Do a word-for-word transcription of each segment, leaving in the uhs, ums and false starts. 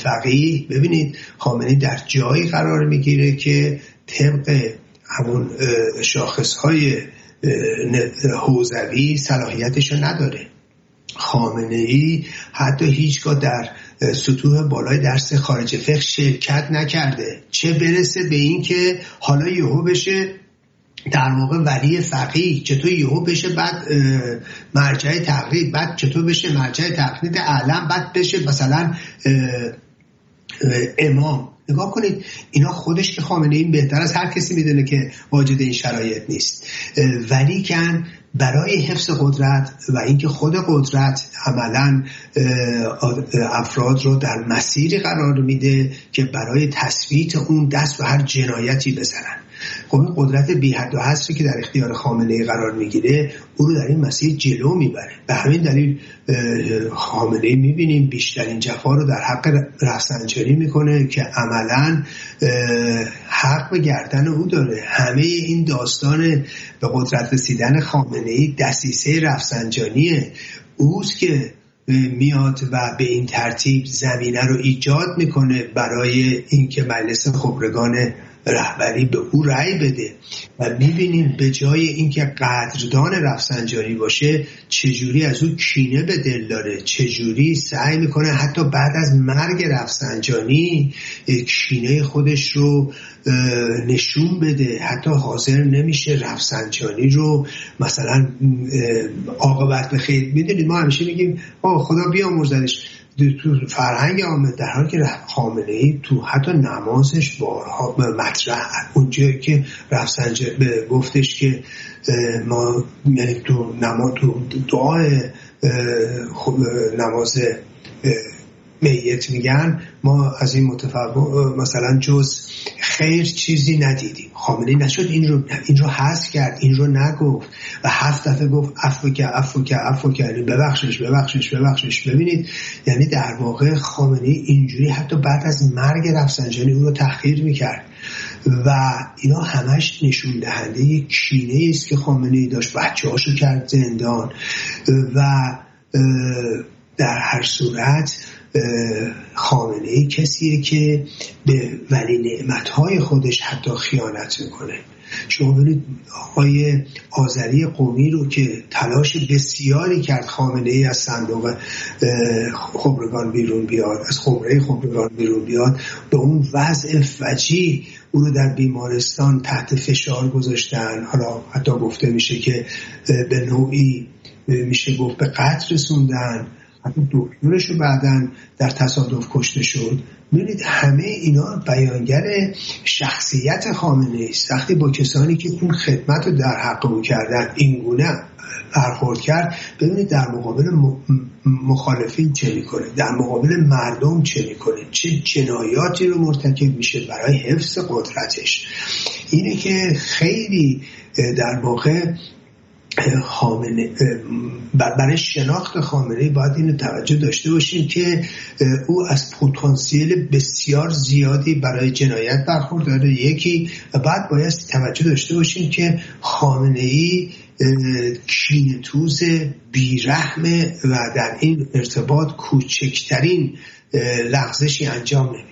فقیه، ببینید خامنه‌ای در جایی قرار میگیره که طبق همون شاخصهای حوزوی صلاحیتش رو نداره. خامنه‌ای حتی هیچگاه در سطوح بالای درس خارج فقه شرکت نکرده، چه برسه به این که حالا یهو بشه در واقع ولی فقیه، چطور یهو بشه بعد مرجع تقلید، بعد چطور بشه مرجع تقلید اعلم، بعد بشه مثلا امام. نگاه کنید اینا خودش که خامنه‌ای بهتر از هر کسی میدونه که واجد این شرایط نیست، ولی کن برای حفظ قدرت و اینکه خود قدرت عملاً افراد رو در مسیری قرار میده که برای تثبیت اون دست به هر جنایتی بزنن. خب این قدرت بی حد و حصری که در اختیار خامنه‌ای قرار میگیره او رو در این مسیر جلو میبره. به همین دلیل خامنه‌ای میبینیم بیشترین جفا رو در حق رفسنجانی میکنه که عملاً حق به گردن او داره. همه این داستان به قدرت رسیدن خامنه‌ای دسیسه رفسنجانیه، اوست که میاد و به این ترتیب زمینه رو ایجاد میکنه برای اینکه مجلس خبرگان رهبری به او رأی بده. و میبینیم به جای اینکه قدردان رفسنجانی باشه چجوری از او کینه به دل داره، چجوری سعی میکنه حتی بعد از مرگ رفسنجانی کینه خودش رو نشون بده، حتی حاضر نمیشه رفسنجانی رو مثلا عاقبت به خیر. میدونید ما همیشه میگیم آه خدا بیامرزدش تو فرهنگ عامه، در حالی که خامنه‌ای تو حتی نمازش بارها مطرح اونجایی که رفسنجانی گفتش که ما یعنی تو نماز تو دعای نماز میت میگن ما از این متفاوت مثلا جز خیر چیزی ندیدیم. خامنه‌ای نشد این رو این رو حذف کرد، این رو نگفت و هفت دفعه گفت عفو که عفو که عفو که یعنی ببخشش ببخشش ببخشش. ببینید یعنی در واقع خامنه‌ای اینجوری حتی بعد از مرگ رفسنجانی اون رو تحقیر میکرد و اینا همش نشون دهنده یک کینه‌ای است که خامنه‌ای داشت. بچه‌هاشو کرد زندان و در هر صورت خامنه‌ای کسیه که به ولی نعمت‌های خودش حتی خیانت میکنه. شما ببینید آقای آذری قمی رو که تلاش بسیاری کرد خامنه‌ای از صندوق خبرگان بیرون بیاد، از خمره خبرگان بیرون بیاد، به اون وضع فجیع او رو در بیمارستان تحت فشار گذاشتن. حالا حتی گفته میشه که به نوعی میشه گفت به قتل رسوندن، حتی دکترش رو بعدن در تصادف کشته شد. می‌بینید همه اینا بیانگر شخصیت خامنه‌ای است. وقتی با کسانی که اون خدمت رو در حق او کردن این گونه برخورد کرد، ببینید در مقابل مخالفین چه میکنه، در مقابل مردم چه میکنه، چه جنایاتی رو مرتکب میشه برای حفظ قدرتش. اینه که خیلی در واقع خامنه برای شناخت خامنه‌ای باید اینو توجه داشته باشیم که او از پتانسیل بسیار زیادی برای جنایت برخورداره یکی، و بعد باید توجه داشته باشیم که خامنه‌ای کینه‌توز بیرحمه و در این ارتباط کوچکترین لغزشی انجام نمیده.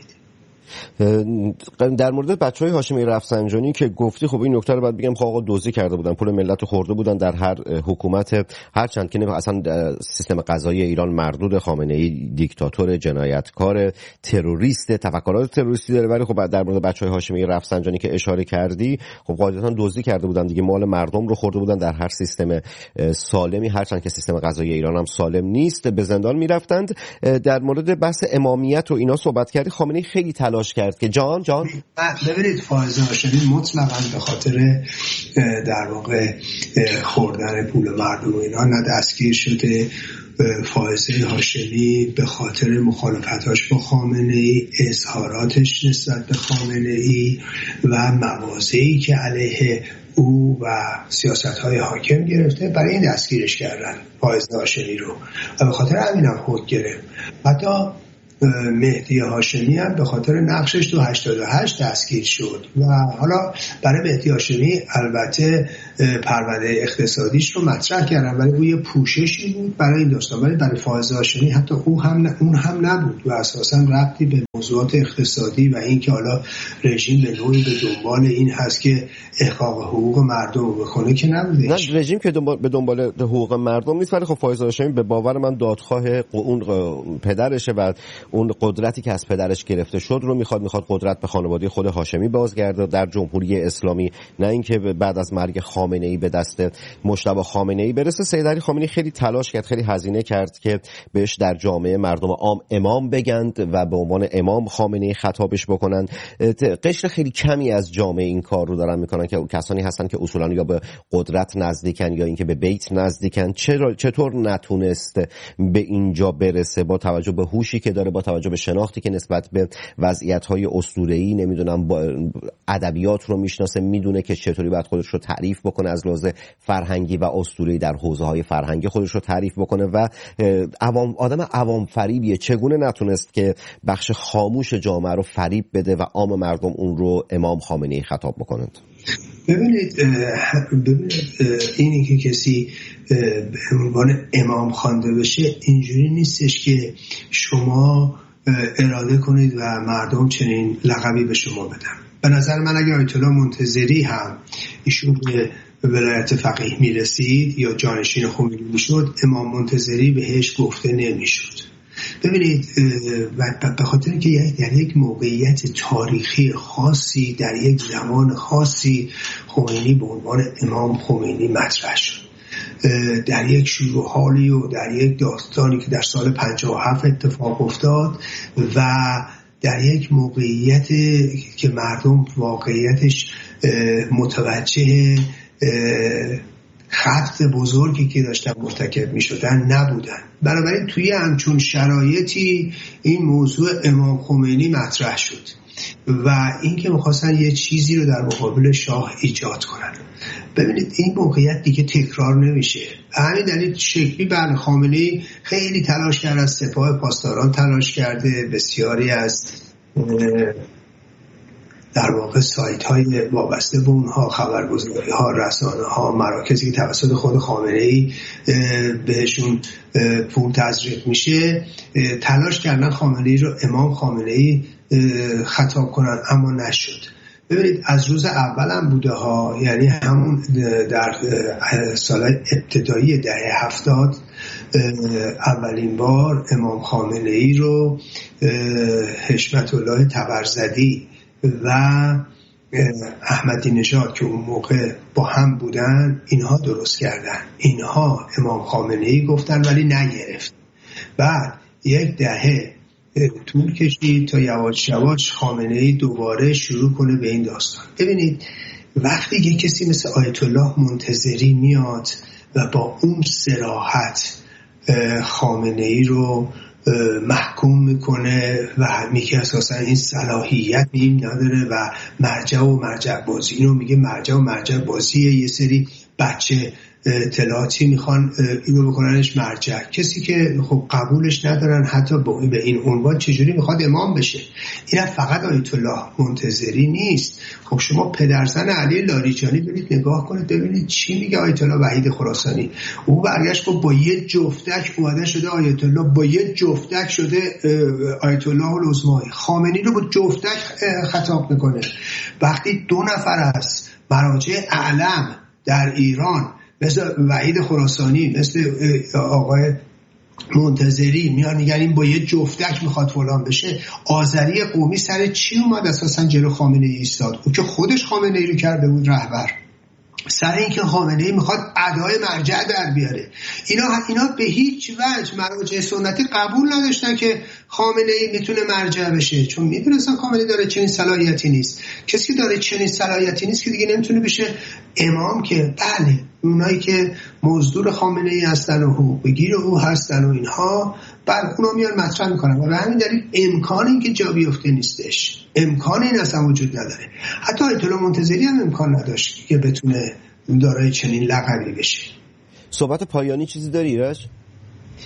در مورد بچهای هاشمی رفسنجانی که گفتی، خب این نکته رو باید بگم که آقا دزدی کرده بودن، پول ملت رو خورده بودن در هر حکومت، هر چند که اصلا سیستم قضایی ایران مردود، خامنه‌ای دیکتاتور، جنایتکار، تروریست، تفکرات تروریستی داره. ولی خب در مورد بچهای هاشمی رفسنجانی که اشاره کردی، خب قاعدتا دزدی کرده بودن دیگه، مال مردم رو خورده بودن در هر سیستم سالمی، هر چند که سیستم قضایی ایران هم سالم نیست، به زندان میرفتند. در مورد بحث امامیت و اینا صحبت کردی، خامنه‌ای خیلی تلاش کرد که جان جان ببینید فائزه هاشمی مطلقاً به خاطر در واقع خوردن پول مردم و اینا نه دستگیر شده. فائزه هاشمی به خاطر مخالفتاش با خامنه‌ای، اظهاراتش نسبت به خامنه‌ای و مواضعی که علیه او و سیاست‌های حاکم گرفته، برای این دستگیرش کردن فائزه هاشمی رو و به خاطر همین هم حکم گرفت. حتی مهدی هاشمی هم به خاطر نقشش تو هشتاد و هشت دستگیر شد و حالا برای مهدی هاشمی البته پرونده اقتصادیش رو مطرح کردن ولی اون یه پوششی بود برای این داستان، ولی برای فائز هاشمی حتی اون هم اون هم نبود و اساسا ربطی به موضوعات اقتصادی و این که حالا رژیم به نوعی به دنبال این هست که احقاق حقوق مردم بکنه که نبوده. نه رژیم که دنبال به دنبال حقوق مردم نیست، ولی خب فائز هاشمی به باور من دادخواه اون پدرشه و اون قدرتی که از پدرش گرفته شد رو میخواد میخواد قدرت به خانواده خود هاشمی بازگرده در جمهوری اسلامی، نه اینکه بعد از مرگ خامنه‌ای به دست مجتبی خامنه‌ای برسه. سید علی خامنه‌ای خیلی تلاش کرد، خیلی هزینه کرد که بهش در جامعه مردم عام امام بگند و به عنوان امام خامنه‌ای خطابش بکنن. قشر خیلی کمی از جامعه این کار رو دارن میکنن که کسانی هستن که اصولا یا به قدرت نزدیکن یا اینکه به بیت نزدیکن. چرا چطور نتونست به اینجا برسه با توجه به هوشی که داره، با توجه به شناختی که نسبت به وضعیت‌های اسطوره‌ای نمیدونم با ادبیات رو میشناسه، میدونه که چطوری باید خودش رو تعریف بکنه از لحاظ فرهنگی و اسطوره‌ای در حوزه‌های فرهنگی خودش رو تعریف بکنه و عوام آدم عوام فریبیه. چگونه نتونست که بخش خاموش جامعه رو فریب بده و عام مردم اون رو امام خامنه‌ای خطاب بکنند؟ ببینید ببینید اینی که کسی به عنوان امام خوانده بشه اینجوری نیستش که شما اراده کنید و مردم چنین لقبی به شما بدن. به نظر من اگر آیت الله منتظری هم ایشون به ولایت فقیه میرسید یا جانشین خمینی میشد، امام منتظری بهش گفته نمیشد. ببینید به خاطر اینکه در یک موقعیت تاریخی خاصی در یک زمان خاصی خمینی به عنوان امام خمینی مطرح شد، در یک شور و حالی و در یک داستانی که در سال پنجاه و هفت اتفاق افتاد و در یک موقعیت که مردم واقعیتش متوجه خط بزرگی که داشتن مرتکب می شدن نبودن. بنابراین توی همچون شرایطی این موضوع امام خمینی مطرح شد و این که میخواستن یه چیزی رو در مقابل شاه ایجاد کنن. ببینید این موقعیت دیگه تکرار نمیشه. همین دلیل شکلی بر خامنه‌ای خیلی تلاش کرد، از سپاه پاسداران تلاش کرده، بسیاری از در واقع سایت های وابسته به اونها، خبرگزاری ها، رسانه ها، مراکزی که توسط خود خامنه‌ای بهشون پول تزریق میشه تلاش کردن خامنه‌ای رو امام خامنه‌ای خطاب کنن، اما نشد. ببینید از روز اول هم بوده ها، یعنی همون در سالهای ابتدایی دهه هفتاد اولین بار امام خامنه‌ای رو حشمت الله طبرزدی و احمدی نژاد که اون موقع با هم بودن اینها درست کردن. اینها امام خامنه‌ای گفتن ولی نگرفت. بعد یک دهه طول کشید تا یواش یواش خامنه‌ای دوباره شروع کنه به این داستان. ببینید وقتی یک کسی مثل آیت الله منتظری میاد و با اون صراحت خامنه‌ای رو محکوم میکنه و میگه اساسا این صلاحیت این نداره و مرجع و مرجع بازی، اینو میگه مرجع و مرجع بازیه، یه سری بچه اطلاعاتی میخوان اینو بکننش مرجع. کسی که خب قبولش ندارن حتی به این عنوان چجوری میخواد امام بشه؟ این فقط آیت الله منتظری نیست. خب شما پدرزن علی لاریجانی برید نگاه کنید ببینید چی میگه آیت الله وحید خراسانی. او برگشت با یه جفتک اومده شده آیت الله، با یه جفتک شده آیت الله العظمایی. خامنه‌ای رو با جفتک خطاب میکنه. وقتی دو نفر از مراجع اعلم در ایران مثل وحید خراسانی، مثل آقای منتظری میان میگن این با یه جفتک میخواد فلان بشه، آذری قومی سر چی اومد اساسا جلو خامنه‌ای ایستاد؟ او که خودش خامنه‌ای رو کرده بود رهبر، سر اینکه خامنه‌ای میخواد ادای مرجع در بیاره. اینا اینا به هیچ وجه مراجع سنتی قبول نداشتن که خامنه‌ای میتونه مرجع بشه، چون میدونستن خامنه‌ای داره چنین صلاحیتی نیست. کسی که داره چنین صلاحیتی نیست که دیگه نمیتونه بشه امام. که بله اونایی که مزدور خامنه‌ای هستن و حقوق‌گیر او هستن و اینها بر اونا میان مطرح میکنن و به همین دلیل امکان این که جا بیفته نیستش، امکان این اصلا وجود نداره. حتی آیت الله منتظری هم امکان نداشت که بتونه دارای چنین لقبی بشه. صحبت پایانی چیزی داری ایرج؟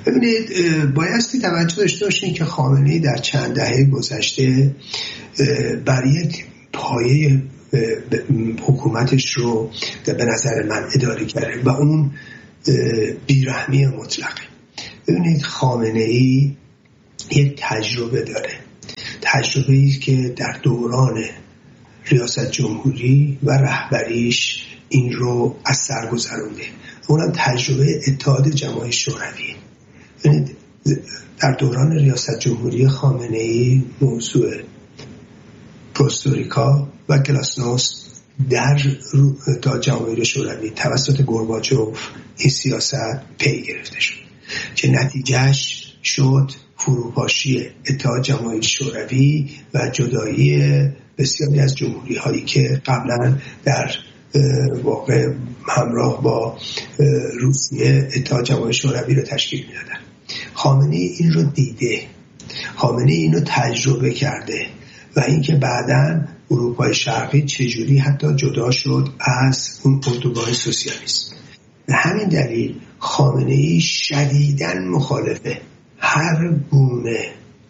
ببینید بایستی توجه داشته باشین که خامنه‌ای در چند دهه گذشته بر یک پایه حکومتش رو به نظر من اداره کرده و اون بیرحمی مطلقه. ببینید خامنه‌ای یک تجربه داره، تجربه‌ای که در دوران ریاست جمهوری و رهبریش این رو از سر گذرونده. اونم تجربه اتحاد جماهیر شوروی. ببینید در دوران ریاست جمهوری خامنه‌ای موضوع پروستوریکا و گلاسنوست در اتحاد جماهیر شوروی توسط گورباچوف این سیاست پی گرفته شد که نتیجهش شد فروپاشی اتحاد جماهیر شوروی و جدایی بسیاری از جمهوری هایی که قبلا در واقع همراه با روسیه اتحاد جماهیر شوروی رو تشکیل میدادن. خامنه‌ای این رو دیده، خامنه‌ای این رو تجربه کرده و اینکه بعداً اروپای شرقی چجوری حتی جدا شد از اون اردوگاه سوسیالیسم. به همین دلیل خامنه‌ای شدیداً مخالفه هر گونه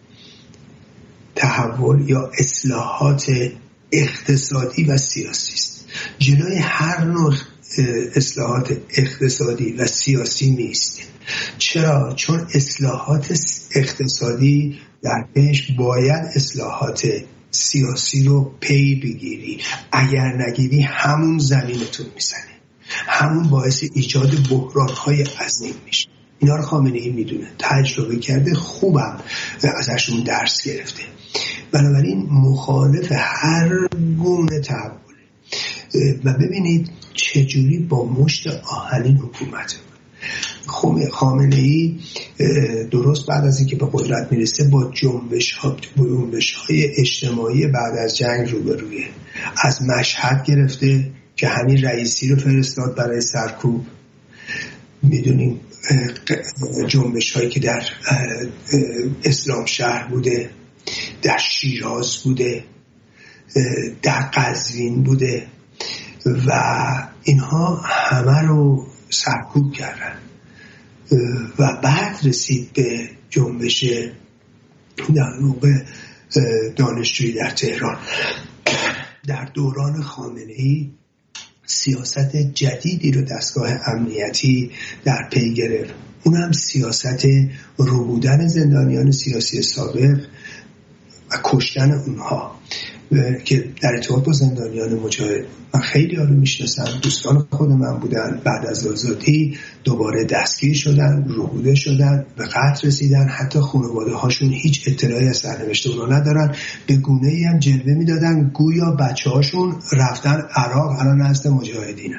تحول یا اصلاحات اقتصادی و سیاسی است. جلوی هر نوع اصلاحات اقتصادی و سیاسی نیست. چرا؟ چون اصلاحات اقتصادی در پیش باید اصلاحات سیاسی رو پی بگیری، اگر نگیری همون زمینتون میزنه، همون باعث ایجاد بحران‌های عظیم میشه. اینا رو خامنه‌ای میدونه، تجربه کرده، خوبم ازشون درس گرفته. بنابراین مخالف هر گونه تحول. و ببینید چجوری با مشت آهنین حکومت خامنه‌ای درست بعد از اینکه به قدرت میرسه با جنبش ها جنبش های اجتماعی بعد از جنگ روبرویه. از مشهد گرفته که همین رئیسی رو فرستاد برای سرکوب، میدونیم جنبش هایی که در اسلام شهر بوده، در شیراز بوده، در قزوین بوده و اینها همه رو سرکوب کردن و بعد رسید به جنبش در موقع دانشجویی در تهران. در دوران خامنه‌ای سیاست جدیدی رو دستگاه امنیتی در پی گرفت، اونم سیاست ربودن زندانیان سیاسی سابق و کشتن اونها که در ارتباط با زندانیان مجاهد من خیلی ها رو میشناسم، دوستان خود من بودن، بعد از آزادی دوباره دستگیر شدن، ربوده شدن، به قتل رسیدن، حتی خانواده هاشون هیچ اطلاعی از سرنوشت اونا ندارن، به گونه ای هم جلوه میدادن گویا بچه هاشون رفتن عراق الان هست مجاهدینن.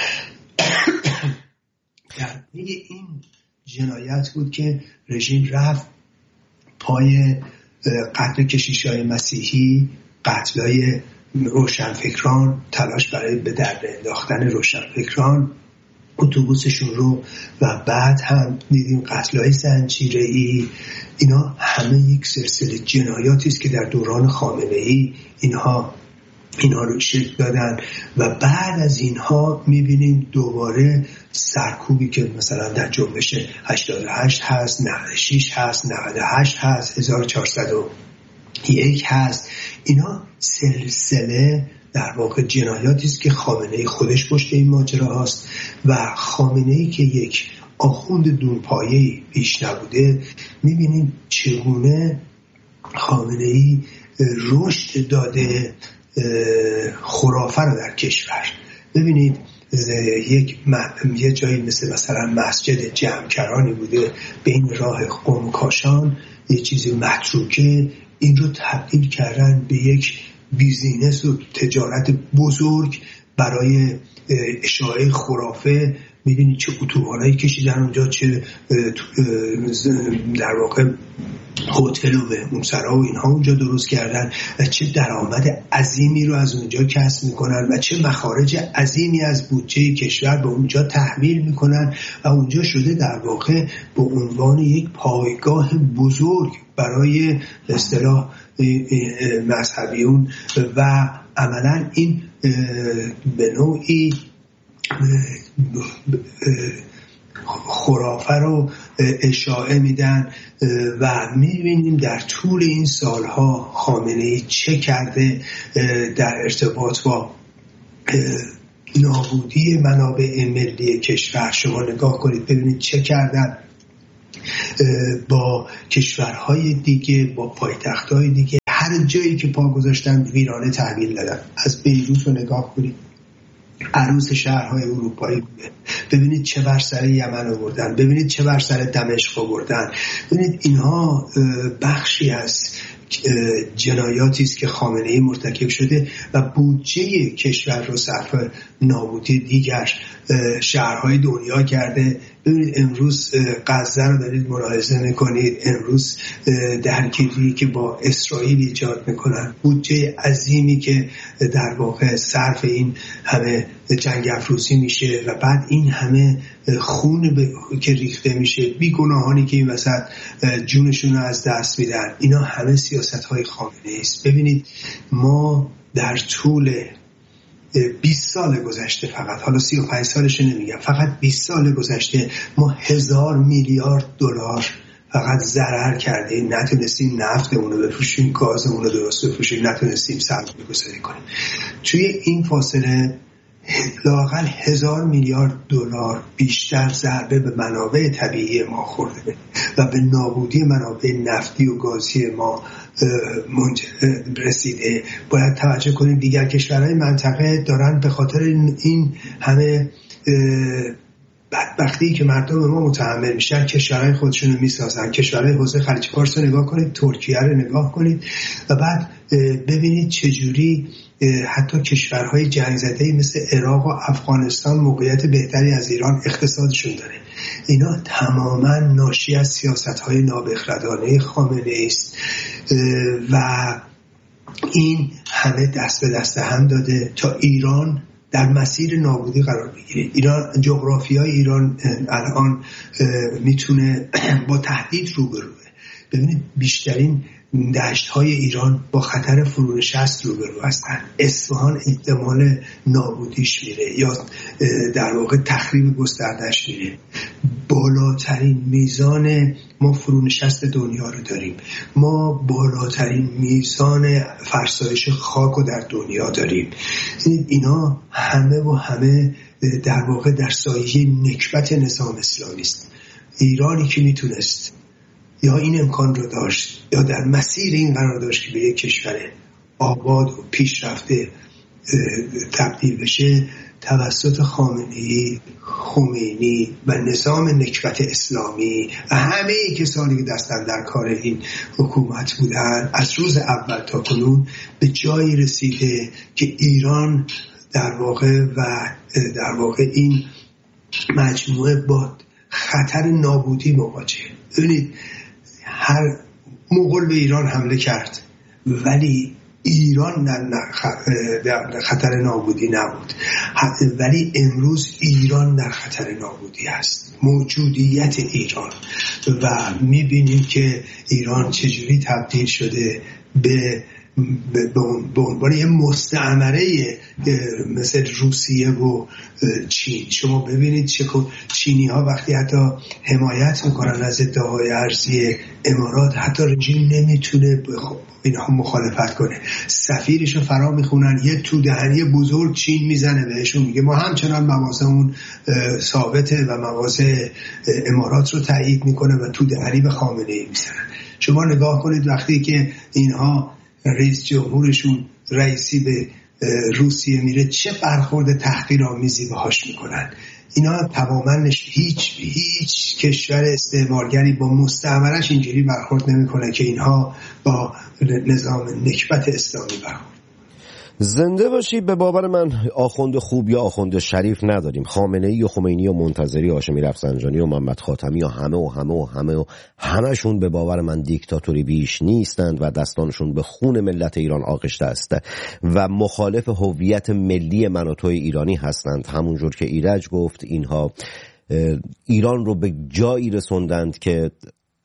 در این جنایت بود که رژیم رفت پای قتل کشیشای مسیحی، قتلای روشنفکران، تلاش برای به در انداختن روشنفکران، اتوبوسشون رو، و بعد هم دیدیم قتلای زنجیره‌ای. اینا همه یک سلسله جنایاتی است که در دوران خامنه‌ای اینها اینها رو شکل دادن و بعد از اینها میبینیم دوباره سرکوبی که مثلا در جنبش هشتاد و هشت هست، نود و شش هست، نود و هشت هست، هزار و چهارصد و یک هست. اینا سلسله در واقع جنایاتی است که خامنه‌ای خودش پشت این ماجرا هست و خامنه‌ای که یک آخوند دونپایه‌ای بیش نبوده، میبینیم چگونه خامنه‌ای رشد داده خرافه رو در کشور. ببینید یک یه جایی مثل مثلا مسجد جمع‌کرانی بوده بین راه قم کاشان، یه چیزی متروکه، این رو تبدیل کردن به یک بیزینس و تجارت بزرگ برای اشاعه خرافه. می‌بینید چه اتوبانایی کشیدن اونجا، چه در واقع هتل و مهمونسرا و اینها اونجا درست کردن و چه درآمد عظیمی رو از اونجا کسب میکنن و چه مخارج عظیمی از بودجه کشور به اونجا تحمیل میکنن و اونجا شده در واقع به عنوان یک پایگاه بزرگ برای اصطلاح مذهبیون و عملا این به نوعی خرافه رو اشاعه میدن و میبینیم در طول این سالها خامنه‌ای چه کرده در ارتباط با نابودی منابع ملی کشور. شما نگاه کنید ببینید چه کردن با کشورهای دیگه، با پایتختهای دیگه، هر جایی که پا گذاشتن ویرانه تحویل دادن. از بیروت رو نگاه کنید، عروس شهرهای اروپایی بوده، ببینید چه بر سر یمن آوردن، ببینید چه بر سر دمشق آوردن. ببینید اینها بخشی از جنایاتی است که خامنه‌ای مرتکب شده و بودجه کشور رو صرف نابودی دیگر شهرهای دنیا کرده. ببینید امروز غزه رو دارید ملاحظه میکنید، امروز درگیری که با اسرائیل ایجاد میکنن، بودجه عظیمی که در واقع صرف این همه جنگ افروزی میشه و بعد این همه خون که ریخته میشه، بیگناهانی که این وسط جونشون رو از دست میدن، اینا همه سیاست های خامنه‌ای است. ببینید ما در طول بیست سال گذشته، فقط حالا سی و پنج سالش نمیگم، فقط بیست سال گذشته ما هزار میلیارد دلار فقط ضرر کردیم، نتونستیم نفتمون رو بفروشیم، گازمون رو درست بفروشیم، نتونستیم سرمایه گذاری کنیم. توی این فاصله لااقل هزار میلیارد دلار بیشتر ضربه به منابع طبیعی ما خورده و به نابودی منابع نفتی و گازی ما رسیده. باید توجه کنیم دیگر کشورهای منطقه دارن به خاطر این همه بدبختی که مردم ما متحمل میشن کشورهای خودشون رو میسازن. کشورهای حوزه خلیج فارس رو نگاه کنید، ترکیه رو نگاه کنید و بعد ببینید چجوری حتی کشورهای جنگ زده مثل عراق و افغانستان موقعیت بهتری از ایران اقتصادشون داره. اینا تماما ناشی از سیاست‌های نابخردانه خامنه‌ای است و این همه دست به دست هم داده تا ایران در مسیر نابودی قرار بگیره. ایران، جغرافیای ایران الان میتونه با تهدید روبروه. ببینید بیشترین دشت‌های ایران با خطر فرونشست روبرو هستند. اصفهان احتمال نابودیش میره یا در واقع تخریب گستردهش میره. بالاترین میزان ما فرونشست دنیا رو داریم. ما بالاترین میزان فرسایش خاک رو در دنیا داریم. اینا همه و همه در واقع در سایه نکبت نظام اسلامی است. ایرانی که میتونست یا این امکان رو داشت یا در مسیر این قرار داشت که به یک کشور آباد و پیشرفته تبدیل بشه، توسط خامنه‌ای، خمینی و نظام نکبت اسلامی و همه کسانی که دستن در کار این حکومت بودن از روز اول تا کنون به جایی رسیده که ایران در واقع و در واقع این مجموعه با خطر نابودی مواجهه. ببینید هر مغول به ایران حمله کرد ولی ایران در خطر نابودی نبود، ولی امروز ایران در خطر نابودی است، موجودیت ایران. و میبینیم که ایران چجوری تبدیل شده به به عنوان یه مستعمره مثل روسیه و چین. شما ببینید چه چینی ها وقتی حتی حمایت میکنن از ادعاهای ارضی امارات، حتی رژیم نمیتونه اینها مخالفت کنه، سفیرش رو فرا میخونن، یه تو دهنی بزرگ چین میزنه بهشون، میگه ما همچنان موازمون ثابته و مواضع امارات رو تایید میکنه و تو دهنی به خامنه‌ای میزنن. شما نگاه کنید وقتی که اینها رئیس جمهورشون رئیسی به روسیه میره چه برخورد تحقیرآمیزی باهاش میکنن. اینا تماما هیچ هیچ کشور استعمارگری با مستعمرش اینجوری برخورد نمیکنه که اینها با نظام نکبت اسلامی برخورد. زنده باشی. به باور من آخوند خوب یا آخوند شریف نداریم. خامنه‌ای و خمینی و منتظری و هاشمی رفسنجانی و محمد خاتمی و همه و همه و همه و همشون به باور من دیکتاتوری بیش نیستند و دستانشون به خون ملت ایران آغشته است و مخالف هویت ملی من و توی ایرانی هستند. همونجور که ایرج گفت اینها ایران رو به جایی رسوندند که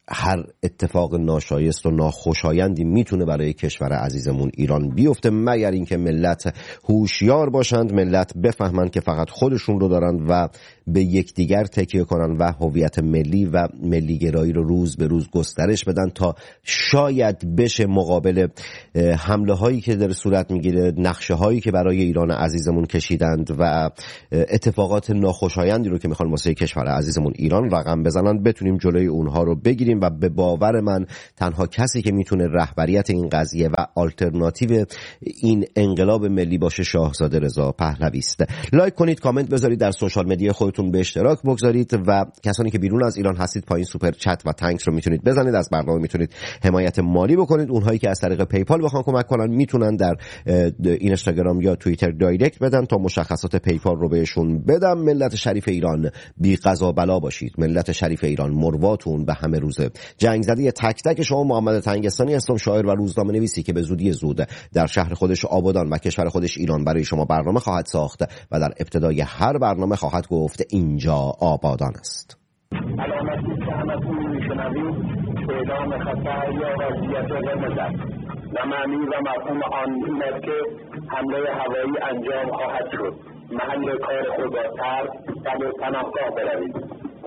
هر اتفاق ناشایست و ناخوشایندی میتونه برای کشور عزیزمون ایران بیفته، مگر اینکه ملت هوشیار باشند، ملت بفهمند که فقط خودشون رو دارند و به یکدیگر تکیه کنن و هویت ملی و ملی گرایی رو روز به روز گسترش بدن تا شاید بشه مقابل حمله هایی که در صورت میگیره، نقشه هایی که برای ایران عزیزمون کشیدند و اتفاقات ناخوشایندی رو که میخوان واسه کشور عزیزمون ایران رقم بزنن، بتونیم جلوی اونها رو بگیریم و به باور من تنها کسی که میتونه رهبریت این قضیه و آلترناتیو این انقلاب ملی باشه شاهزاده رضا پهلوی است. لایک کنید، کامنت بذارید، در سوشال مدیا خودتون به اشتراک بگذارید و کسانی که بیرون از ایران هستید پایین سوپر چت و تانکس رو میتونید بزنید، از برنامه میتونید حمایت مالی بکنید. اونهایی که از طریق پیپال بخوان کمک کنن میتونن در اینستاگرام یا توییتر دایرکت بدن تا مشخصات پیپال رو بهشون بدم. ملت شریف ایران بی قضا بلا باشید. ملت شریف ایران مرواتون به همه روزه. جنگ زده تک تک شما. محمد تنگستانی هستم، شاعر و روزنامه نویسی که به زودی زود در شهر خودش آبادان و کشور خودش ایران برای شما برنامه خواهد ساخت و در ابتدای هر برنامه خواهد گفت اینجا آبادان است. علامتی که همتون میشنوید اعلام خطر یا وضعیت قرمز است و معنی و مفهوم آن این است که حمله هوایی انجام خواهد شد. محل کار خود را ترک و به پناهگاه بروید.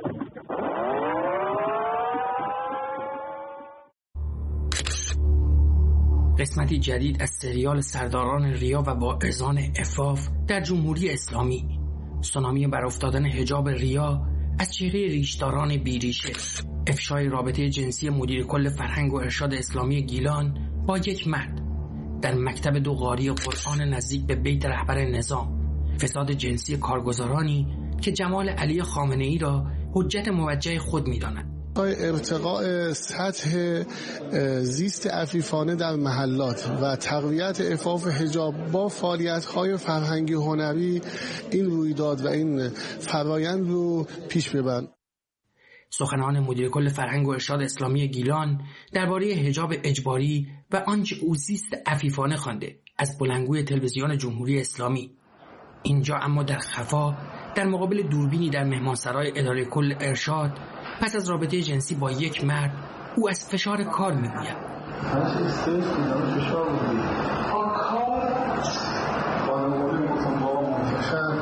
قسمتی جدید از سریال سرداران ریا و واعظان عفاف در جمهوری اسلامی. سونامی برافتادن حجاب ریا از چهره ریشداران بیریشه. افشای رابطه جنسی مدیر کل فرهنگ و ارشاد اسلامی گیلان با یک مرد در مکتب دو قاری قرآن نزدیک به بیت رهبر نظام. فساد جنسی کارگزارانی که جمال علی خامنه‌ای را حجت موجه خود می‌دانند. ارتقاء سطح زیست عفیفانه در محلات و تقویت عفاف حجاب با فعالیت‌های فرهنگی هنری این رویداد و این فرایند رو پیش ببرند. سخنان مدیر کل فرهنگ و ارشاد اسلامی گیلان درباره حجاب اجباری و آنچه او زیست عفیفانه خوانده از بلندگوی تلویزیون جمهوری اسلامی. اینجا اما در خفا در مقابل دوربینی در مهمانسرای اداره کل ارشاد پس از رابطه جنسی با یک مرد او از فشار کار میگوید. همش استرس بود، همش فشار بود. آن کار خانواده مطمئن منتشر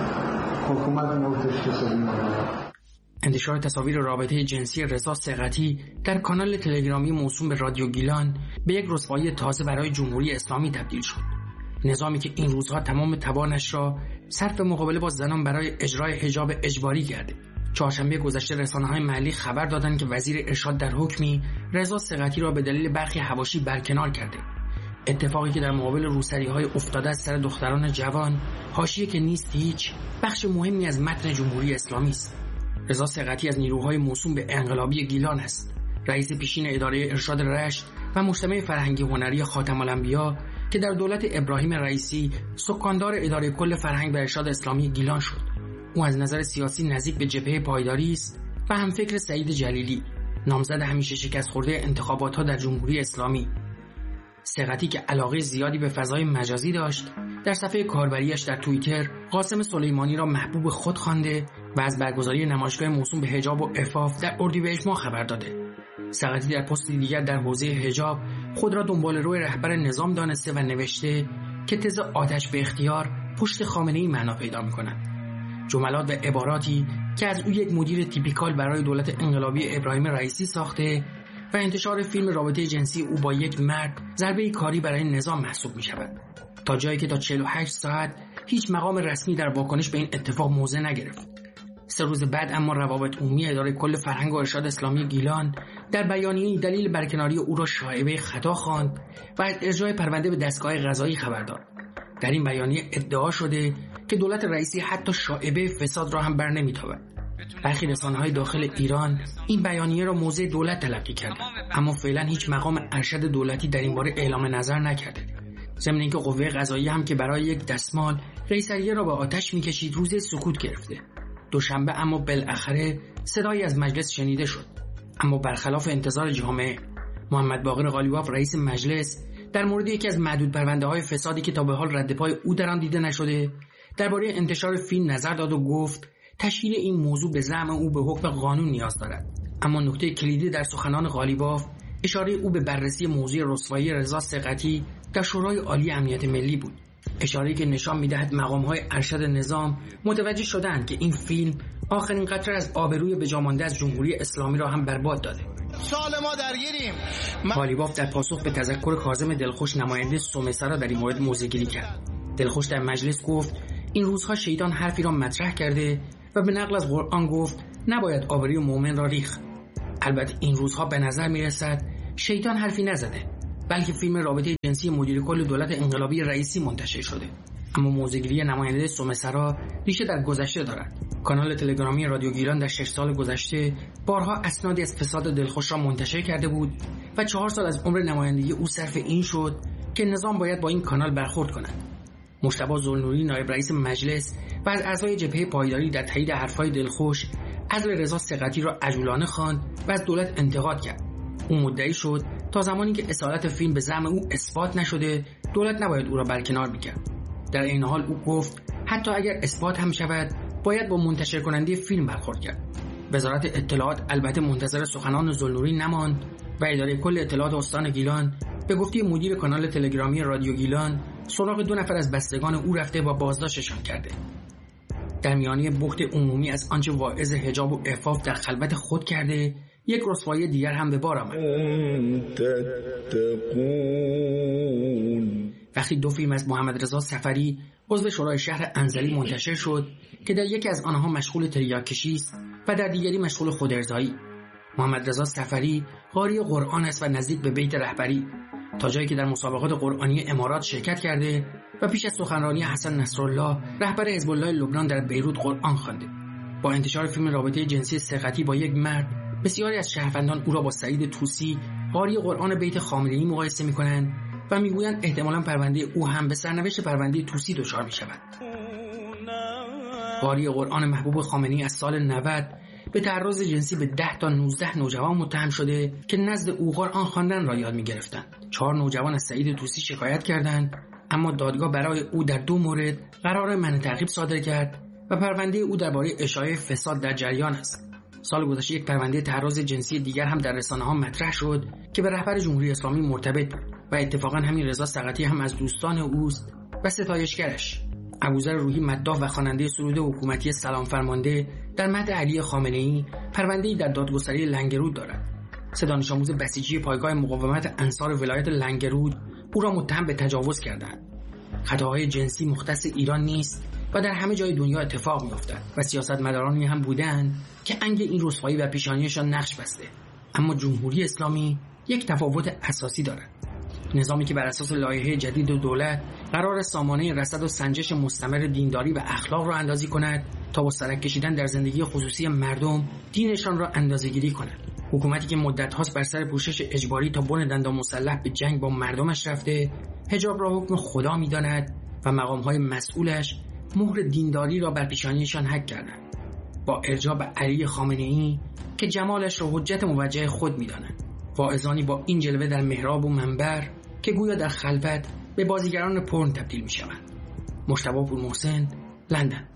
حکومت مرتش کسانی می‌کنه. انتشار تصاویر رابطه جنسی رضا ثقتی در کانال تلگرامی موسوم به رادیو گیلان به یک رسوایی تازه برای جمهوری اسلامی تبدیل شد. نظامی که این روزها تمام توانش را صرف مقابله با زنان برای اجرای حجاب اجباری کرده. چهارشنبه گذشته رسانه‌های محلی خبر دادند که وزیر ارشاد در حکمی رضا ثقتی را به دلیل برخی حواشی برکنار کرده. اتفاقی که در مقابل روسری‌های افتاده از سر دختران جوان، حاشیه که نیست هیچ، بخش مهمی از متن جمهوری اسلامی است. رضا ثقتی از نیروهای موسوم به انقلابی گیلان است. رئیس پیشین اداره ارشاد رشت و مجتمع فرهنگی هنری خاتم الانبیا که در دولت ابراهیم رئیسی سکاندار اداره کل فرهنگ و ارشاد اسلامی گیلان شد. او از نظر سیاسی نزدیک به جبهه پایداری است و همفکر سعید جلیلی، نامزد همیشه شکست خورده انتخابات‌ها در جمهوری اسلامی. ثقتی که علاقه زیادی به فضای مجازی داشت، در صفحه کاربریش در توییتر قاسم سلیمانی را محبوب خود خوانده و از برگزاری نمایشگاه موسوم به حجاب و عفاف در اردیبهشت ماه خبر داده. ثقتی در پستی دیگر در حوزه حجاب خود را دنبال روی رهبر نظام دانسته و نوشته که تز آتش به اختیار پشت خامنه‌ای معنا پیدا می‌کند. جملات و عباراتی که از او یک مدیر تیپیکال برای دولت انقلابی ابراهیم رئیسی ساخته و انتشار فیلم رابطه جنسی او با یک مرد ضربه کاری برای نظام محسوب می شود، تا جایی که تا چهل و هشت ساعت هیچ مقام رسمی در واکنش به این اتفاق موضع نگرفت. سه روز بعد اما روابط عمومی اداره کل فرهنگ و ارشاد اسلامی گیلان در بیانیه‌ای دلیل برکناری او را شایبه خطا خواند و از ارجاع پرونده به دستگاه قضایی خبر داد. در این بیانیه ادعا شده که دولت رئیسی حتی شایبه فساد را هم برنمی‌تابد. برخی رسانه‌های داخل ایران این بیانیه را موضع دولت تلقی کرده، اما فعلا هیچ مقام ارشد دولتی در این باره اعلام نظر نکرده. ضمن اینکه قوه قضاییه هم که برای یک دستمال رئیسریه را به آتش می‌کشید روز سکوت گرفته. دوشنبه اما بالاخره صدایی از مجلس شنیده شد، اما برخلاف انتظار جامعه، محمد باقر قالیباف رئیس مجلس در مورد یکی از معدود پرونده‌های فسادی که تا به حال رد پای او در آن دیده نشده درباره انتشار فیلم نظر داد و گفت تشکیل این موضوع به زعم او به حکم قانون نیاز دارد. اما نکته کلیدی در سخنان قالیباف اشاره او به بررسی موضوع رسوایی رضا ثقتی در شورای عالی امنیت ملی بود. اشاره‌ای که نشان می‌دهد مقام‌های ارشد نظام متوجه شدند که این فیلم آخرین قطره از آبروی بجامانده از جمهوری اسلامی را هم برباد داده. سال ما درگیریم. قالیباف در پاسخ به تذکر کاظم دلخوش نماینده سومسرا در این مورد موضع‌گیری کرد. دلخوش در مجلس گفت این روزها شیطان حرفی را مطرح کرده و به نقل از قرآن گفت نباید آبروی مؤمن را ریخت. البته این روزها به نظر می‌رسد شیطان حرفی نزده، بلکه فیلم رابطه جنسی مدیر کل دولت انقلابی رئیسی منتشر شده. اما موضع‌گیری نماینده سومسرا ریشه در گذشته دارد. کانال تلگرامی رادیو گیلان در شش سال گذشته بارها اسنادی از فساد دلخوش را منتشر کرده بود و چهار سال از عمر نمایندگی او صرف این شد که نظام باید با این کانال برخورد کند. مجتبی ذوالنوری نایب رئیس مجلس و از اعضای جبهه پایداری در تایید حرفهای دلخوش عزل رضا ثقتی را عجولانه خواند و از دولت انتقاد کرد. او مدعی شد تا زمانی که اصالت فیلم به زعم او اثبات نشده دولت نباید او را برکنار می‌کرد. در این حال او گفت حتی اگر اثبات هم شود باید با منتشر کننده فیلم برخورد کرد. وزارت اطلاعات البته منتظر سخنان ذوالنوری نماند و اداره کل اطلاعات استان گیلان به گفته مدیر کانال تلگرامی رادیو گیلان سراغ دو نفر از بستگان او رفته و بازداشتشان کرده. در میانه بحث عمومی از آنچه واعظ حجاب و عفاف در خلوت خود کرده یک رسوایی دیگر هم به بار آمد. وقتی دو فیلم از محمد رضا سفری عضو شورای شهر انزلی منتشر شد که در یکی از آنها مشغول تریاک‌کشی است و در دیگری مشغول خودارضایی. محمد رضا سفری قاری قرآن است و نزدیک به بیت رهبری، تا جایی که در مسابقات قرآنی امارات شرکت کرده و پیش از سخنرانی حسن نصرالله رهبر حزب الله لبنان در بیروت قرآن خوانده. با انتشار فیلم رابطه جنسی ثقتی با یک مرد، بسیاری از شهروندان او را با سعید طوسی قاری قرآن بیت خامنه‌ای مقایسه می‌کنند و می‌گویند احتمالاً پرونده او هم به سرنوشت پرونده طوسی دچار می‌شود. قاری قرآن محبوب خامنه‌ای از سال نود به تعرض جنسی به ده تا نوزده نوجوان متهم شده که نزد او قرآن خواندن را یاد می‌گرفتند. چهار نوجوان از سعید طوسی شکایت کردند، اما دادگاه برای او در دو مورد قرار منع تعقیب صادر کرد و پرونده او درباره اشاعه فساد در جریان است. سال گذشته یک پرونده تعرض جنسی دیگر هم در رسانه‌ها مطرح شد که به رهبر جمهوری اسلامی مرتبط بود و اتفاقا همین رضا ثقتی هم از دوستان اوست و ستایشگرش. ابوذر روحی مداح و خواننده سرود حکومتی سلام فرمانده در مدح علی خامنه‌ای پرونده‌ای در دادگستری لنگرود دارد. سه دانش آموز بسیجی پایگاه مقاومت انصار ولایت لنگرود او را متهم به تجاوز کردند. خطاهای جنسی مختص ایران نیست و در همه جای دنیا اتفاق می‌افتد و سیاستمدارانی هم بودند که انگ این رسوایی و پیشانیشان نقش بسته. اما جمهوری اسلامی یک تفاوت اساسی دارد. نظامی که بر اساس لایحه جدید دولت قرار سامانه رصد و سنجش مستمر دینداری و اخلاق را اندازی کند تا با سرک کشیدن در زندگی خصوصی مردم دینشان را اندازه‌گیری کند. حکومتی که مدت‌هاست بر سر پوشش اجباری تا بن دندان مسلح به جنگ با مردمش رفته، حجاب را حکم خدا می‌داند و مقام‌های مسئولش مهر دینداری را بر پیشانیشان حک کردند. با ارجاع به علی خامنه‌ای که جمالش را حجت موجه خود می‌دانند. واعظانی با این جلوه در محراب و منبر که گویا در خلوت به بازیگران پرن تبدیل می‌شوند. مجتبی پورمحسن، لندن.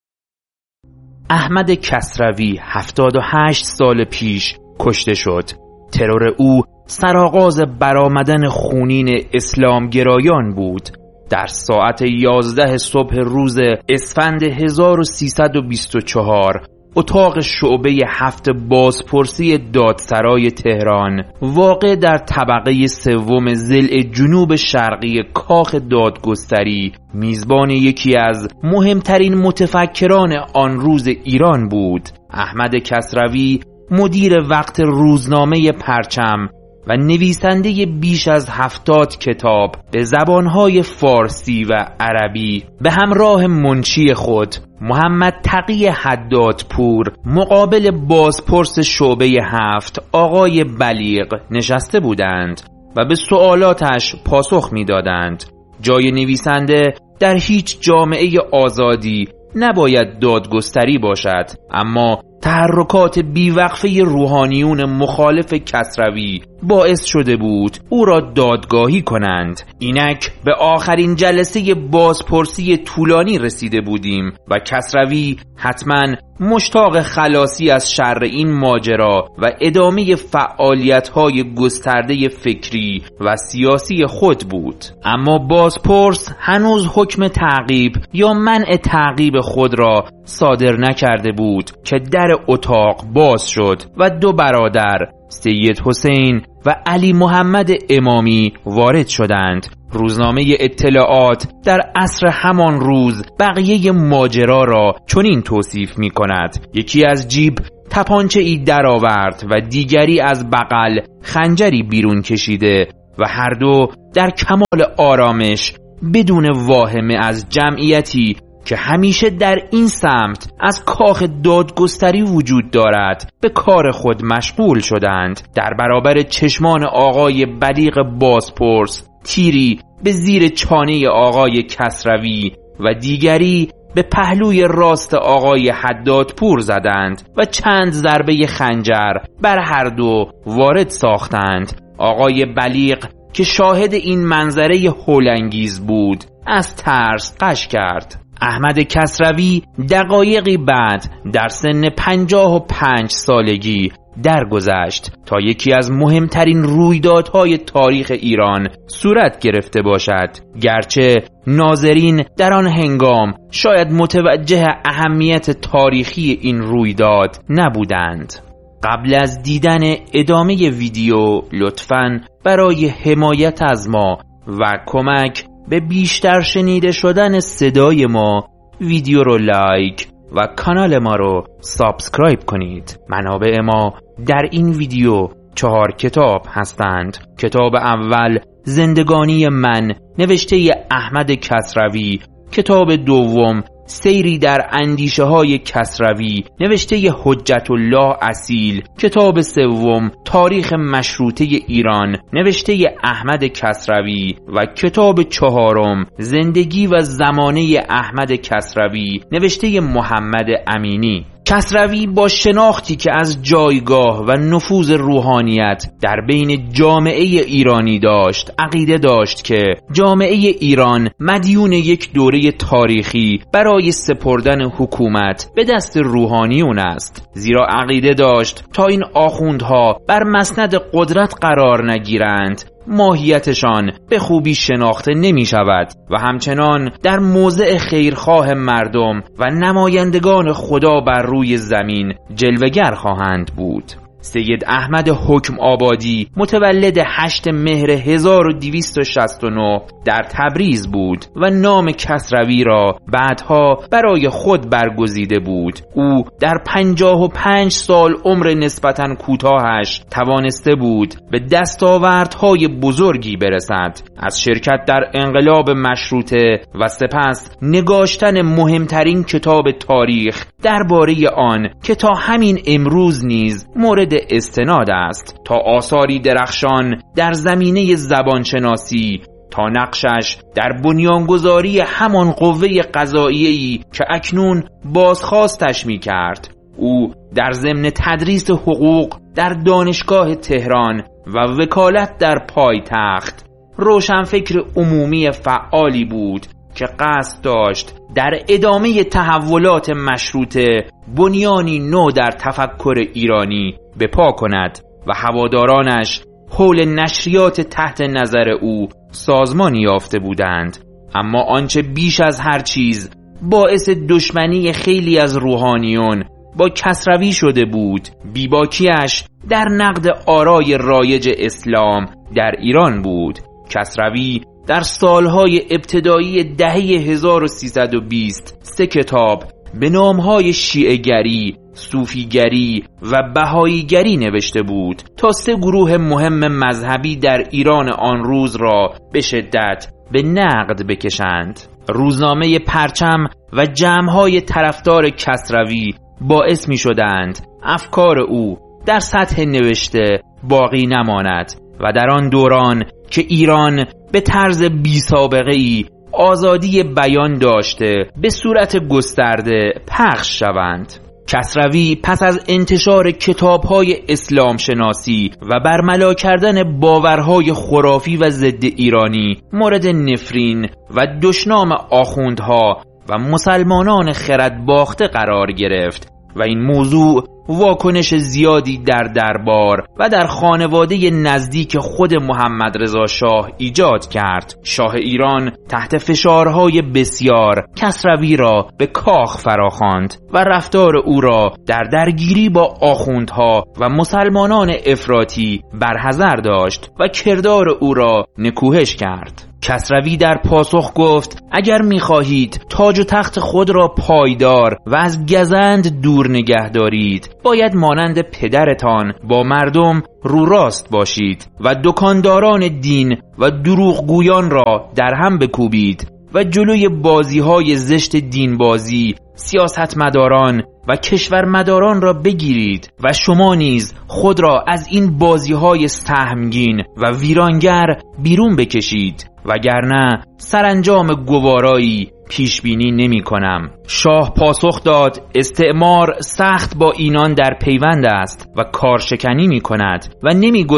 احمد کسروی هفتاد و هشت سال پیش کشته شد. ترور او سرآغاز برآمدن خونین اسلامگرایان بود. در ساعت یازده صبح روز اسفند هزار و سیصد و بیست و چهار اتاق شعبه هفت بازپرسی دادسرای تهران واقع در طبقه سوم ضلع جنوب شرقی کاخ دادگستری میزبان یکی از مهمترین متفکران آن روز ایران بود. احمد کسروی مدیر وقت روزنامه پرچم و نویسنده بیش از هفتاد کتاب به زبانهای فارسی و عربی به همراه منشی خود محمد تقی حدادپور مقابل بازپرس شعبه هفت آقای بلیغ نشسته بودند و به سوالاتش پاسخ می‌دادند. جای نویسنده در هیچ جامعه آزادی نباید دادگستری باشد، اما تحرکات بیوقفه روحانیون مخالف کسروی باعث شده بود او را دادگاهی کنند. اینک به آخرین جلسه بازپرسی طولانی رسیده بودیم و کسروی حتما مشتاق خلاصی از شر این ماجرا و ادامه فعالیت‌های گسترده فکری و سیاسی خود بود. اما بازپرس هنوز حکم تعقیب یا منع تعقیب خود را صادر نکرده بود که در اتاق باز شد و دو برادر سید حسین و علی محمد امامی وارد شدند. روزنامه اطلاعات در عصر همان روز بقیه ماجرا را چنین توصیف می کند: یکی از جیب تپانچه ای در آورد و دیگری از بغل خنجری بیرون کشیده و هر دو در کمال آرامش بدون واهمه از جمعیتی که همیشه در این سمت از کاخ دادگستری وجود دارد به کار خود مشغول شدند. در برابر چشمان آقای بلیغ بازپرس تیری به زیر چانه آقای کسروی و دیگری به پهلوی راست آقای حدادپور زدند و چند ضربه خنجر بر هر دو وارد ساختند. آقای بلیغ که شاهد این منظره هولانگیز بود از ترس غش کرد. احمد کسروی دقایقی بعد در سن پنجاه و پنج سالگی درگذشت تا یکی از مهمترین رویدادهای تاریخ ایران صورت گرفته باشد، گرچه ناظرین در آن هنگام شاید متوجه اهمیت تاریخی این رویداد نبودند. قبل از دیدن ادامه ویدیو لطفاً برای حمایت از ما و کمک به بیشتر شنیده شدن صدای ما ویدیو رو لایک و کانال ما رو سابسکرایب کنید. منابع ما در این ویدیو چهار کتاب هستند. کتاب اول زندگانی من نوشته احمد کسروی، کتاب دوم سیری در اندیشه های کسروی نوشته حجت الله اصیل، کتاب سوم تاریخ مشروطه ایران نوشته احمد کسروی و کتاب چهارم زندگی و زمانه احمد کسروی نوشته محمد امینی. کسروی با شناختی که از جایگاه و نفوذ روحانیت در بین جامعه ایرانی داشت عقیده داشت که جامعه ایران مدیون یک دوره تاریخی برای سپردن حکومت به دست روحانیون است، زیرا عقیده داشت تا این آخوندها بر مسند قدرت قرار نگیرند ماهیتشان به خوبی شناخته نمی شود و همچنان در موضع خیرخواه مردم و نمایندگان خدا بر روی زمین جلوگر خواهند بود. سید احمد حکم آبادی متولد هشت مهر هزار و دویست و شصت و نه در تبریز بود و نام کسروی را بعدها برای خود برگزیده بود. او در پنجاه و پنج سال عمر نسبتاً کوتاهش توانسته بود به دستاوردهای بزرگی برسد، از شرکت در انقلاب مشروطه و سپس نگاشتن مهمترین کتاب تاریخ درباره آن که تا همین امروز نیز مورد استناد است، تا آثاری درخشان در زمینه زبانشناسی، تا نقشش در بنیانگذاری همان قوه قضاییه‌ای که اکنون بازخواستش می کرد. او در ضمن تدریس حقوق در دانشگاه تهران و وکالت در پایتخت روشنفکر عمومی فعالی بود که قصد داشت در ادامه تحولات مشروطه بنیانی نو در تفکر ایرانی بپا کند و هوادارانش حول نشریات تحت نظر او سازمانی یافته بودند. اما آنچه بیش از هر چیز باعث دشمنی خیلی از روحانیون با کسروی شده بود بیباکیش در نقد آرای رایج اسلام در ایران بود. کسروی در سالهای ابتدایی دهه هزار و سیصد و بیست سه کتاب به نامهای شیعه‌گری، صوفیگری و بهاییگری نوشته بود تا سه گروه مهم مذهبی در ایران آن روز را به شدت به نقد بکشند. روزنامه پرچم و جمع‌های طرفدار کسروی باعث می شدند افکار او در سطح نوشته باقی نماند و در آن دوران که ایران به طرز بی سابقه‌ای آزادی بیان داشته به صورت گسترده پخش شوند. کسروی پس از انتشار کتاب‌های اسلام شناسی و برملا کردن باورهای خرافی و ضد ایرانی مورد نفرین و دشنام آخوندها و مسلمانان خردباخته قرار گرفت و این موضوع واکنش زیادی در دربار و در خانواده نزدیک خود محمد رضا شاه ایجاد کرد. شاه ایران تحت فشارهای بسیار کسروی را به کاخ فراخواند و رفتار او را در درگیری با آخوندها و مسلمانان افراطی برحذر داشت و کردار او را نکوهش کرد. کسروی در پاسخ گفت اگر می‌خواهید تاج و تخت خود را پایدار و از گزند دور نگه دارید باید مانند پدرتان با مردم رو راست باشید و دکانداران دین و دروغگویان را در هم بکوبید و جلوی بازی‌های زشت دینبازی، سیاستمداران و کشورمداران را بگیرید و شما نیز خود را از این بازی‌های سهمگین و ویرانگر بیرون بکشید وگرنه سرانجام گوارایی پیش بینی نمی کنم. شاه پاسخ داد استعمار سخت با اینان در پیوند است و کارشکنی می کند و نمی